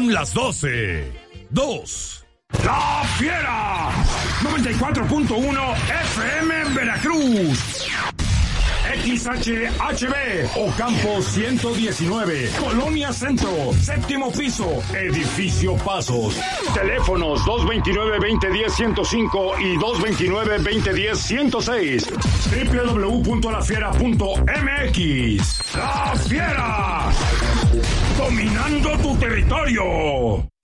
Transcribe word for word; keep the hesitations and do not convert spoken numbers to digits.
Son las doce. Dos. ¡La Fiera! noventa y cuatro punto uno F M en Veracruz. X H H B, Ocampo ciento diecinueve, Colonia Centro, séptimo piso, Edificio Pasos. Teléfonos dos dos nueve, dos cero uno cero, ciento cinco y dos dos nueve, dos cero uno cero, ciento seis. doble u doble u doble u punto la fiera punto m x. ¡La Fiera! Dominando tu territorio.